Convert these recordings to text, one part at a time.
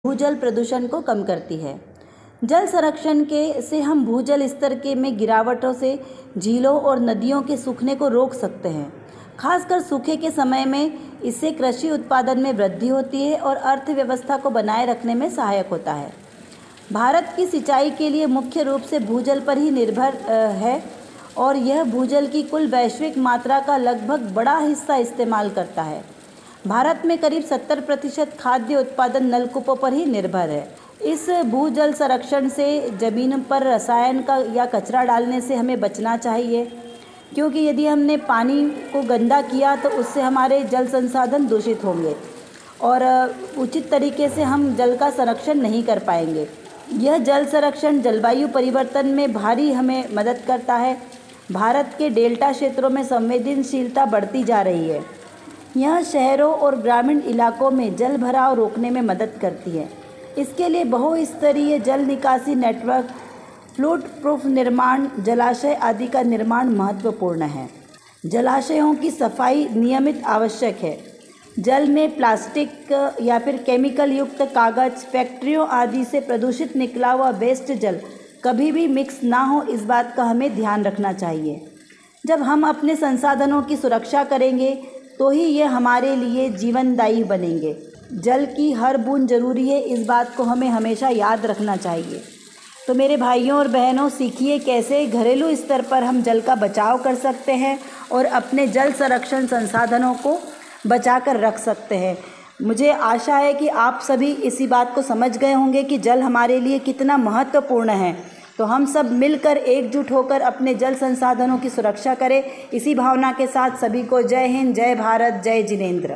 भूजल प्रदूषण को कम करती है। जल संरक्षण के से हम भूजल स्तर के में गिरावटों से झीलों और नदियों के सूखने को रोक सकते हैं। खासकर सूखे के समय में इससे कृषि उत्पादन में वृद्धि होती है और अर्थव्यवस्था को बनाए रखने में सहायक होता है। भारत की सिंचाई के लिए मुख्य रूप से भूजल पर ही निर्भर है और यह भूजल की कुल वैश्विक मात्रा का लगभग बड़ा हिस्सा इस्तेमाल करता है। भारत में करीब 70% खाद्य उत्पादन नलकूपों पर ही निर्भर है। इस भूजल संरक्षण से जमीन पर रसायन का या कचरा डालने से हमें बचना चाहिए, क्योंकि यदि हमने पानी को गंदा किया तो उससे हमारे जल संसाधन दूषित होंगे और उचित तरीके से हम जल का संरक्षण नहीं कर पाएंगे। यह जल संरक्षण जलवायु परिवर्तन में भारी हमें मदद करता है। भारत के डेल्टा क्षेत्रों में संवेदनशीलता बढ़ती जा रही है। यह शहरों और ग्रामीण इलाकों में जल भराव रोकने में मदद करती है। इसके लिए बहुस्तरीय जल निकासी नेटवर्क, फ्लड प्रूफ निर्माण, जलाशय आदि का निर्माण महत्वपूर्ण है। जलाशयों की सफाई नियमित आवश्यक है। जल में प्लास्टिक या फिर केमिकल युक्त कागज, फैक्ट्रियों आदि से प्रदूषित निकला हुआ वेस्ट जल कभी भी मिक्स ना हो, इस बात का हमें ध्यान रखना चाहिए। जब हम अपने संसाधनों की सुरक्षा करेंगे तो ही ये हमारे लिए जीवनदायी बनेंगे। जल की हर बूंद जरूरी है, इस बात को हमें हमेशा याद रखना चाहिए। तो मेरे भाइयों और बहनों, सीखिए कैसे घरेलू स्तर पर हम जल का बचाव कर सकते हैं और अपने जल संरक्षण संसाधनों को बचा कर रख सकते हैं। मुझे आशा है कि आप सभी इसी बात को समझ गए होंगे कि जल हमारे लिए कितना महत्वपूर्ण है। तो हम सब मिलकर एकजुट होकर अपने जल संसाधनों की सुरक्षा करें। इसी भावना के साथ सभी को जय हिंद, जय भारत, जय जिनेंद्र।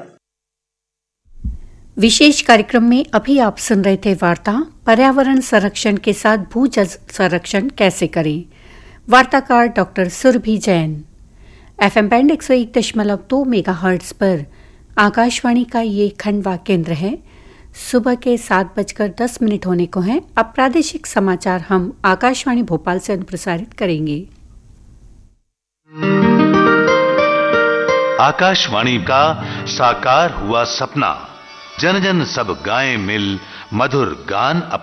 विशेष कार्यक्रम में अभी आप सुन रहे थे वार्ता पर्यावरण संरक्षण के साथ भूजल संरक्षण कैसे करें। वार्ताकार doctor Surabhi Jain. FM band 101.2 megahertz पर आकाशवाणी का ये खंडवा केंद्र है। सुबह के 7:10 होने को हैं। अब प्रादेशिक समाचार हम आकाशवाणी भोपाल से अनुप्रसारित करेंगे। आकाशवाणी का साकार हुआ सपना, जन जन सब गाएं मिल मधुर गान अपना।